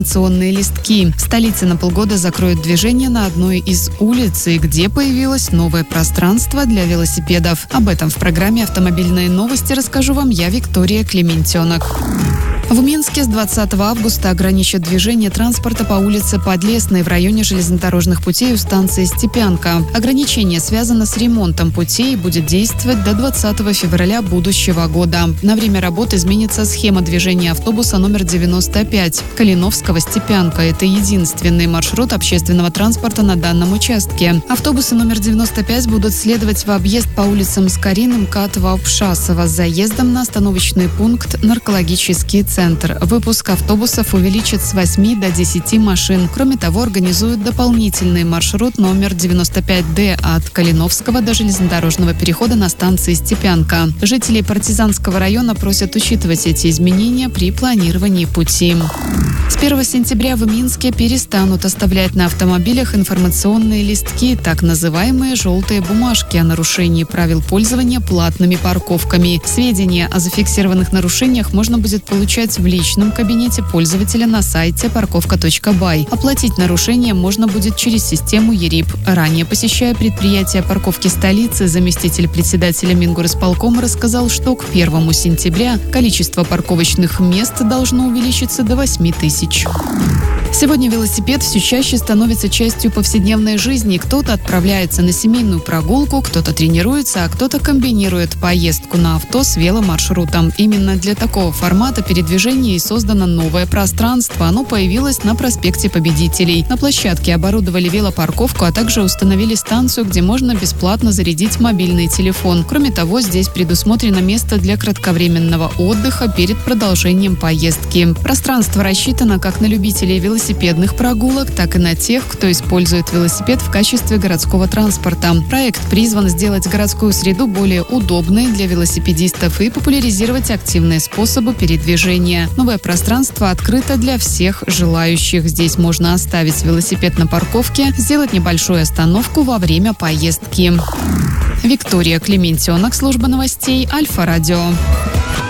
информационные листки. В столице на полгода закроют движение на одной из улиц, и где появилось новое пространство для велосипедов. Об этом в программе «Автомобильные новости» расскажу вам я, Виктория Клементенок. В Минске с 20 августа ограничат движение транспорта по улице Подлесной в районе железнодорожных путей у станции Степянка. Ограничение связано с ремонтом путей и будет действовать до 20 февраля будущего года. На время работы изменится схема движения автобуса номер 95 Калиновского-Степянка. Это единственный маршрут общественного транспорта на данном участке. Автобусы номер 95 будут следовать в объезд по улицам Скорин, МКАД, Апшасова с заездом на остановочный пункт «Наркологический центр». Выпуск автобусов увеличит с 8 до 10 машин. Кроме того, организуют дополнительный маршрут номер 95Д от Калиновского до железнодорожного перехода на станции Степянка. Жители Партизанского района просят учитывать эти изменения при планировании пути. С 1 сентября в Минске перестанут оставлять на автомобилях информационные листки, так называемые «желтые бумажки» о нарушении правил пользования платными парковками. Сведения о зафиксированных нарушениях можно будет получать в личном кабинете пользователя на сайте парковка.бай. Оплатить нарушение можно будет через систему ЕРИП. Ранее, посещая предприятие парковки столицы, заместитель председателя Мингорисполкома рассказал, что к 1 сентября количество парковочных мест должно увеличиться до 8 тысяч. Сегодня велосипед все чаще становится частью повседневной жизни. Кто-то отправляется на семейную прогулку, кто-то тренируется, а кто-то комбинирует поездку на авто с веломаршрутом. Именно для такого формата передвижения и создано новое пространство. Оно появилось на проспекте Победителей. На площадке оборудовали велопарковку, а также установили станцию, где можно бесплатно зарядить мобильный телефон. Кроме того, здесь предусмотрено место для кратковременного отдыха перед продолжением поездки. Пространство рассчитано как на любителей велосипедных прогулок, так и на тех, кто использует велосипед в качестве городского транспорта. Проект призван сделать городскую среду более удобной для велосипедистов и популяризировать активные способы передвижения. Новое пространство открыто для всех желающих. Здесь можно оставить велосипед на парковке, сделать небольшую остановку во время поездки. Виктория Клементенок, служба новостей Альфа-Радио.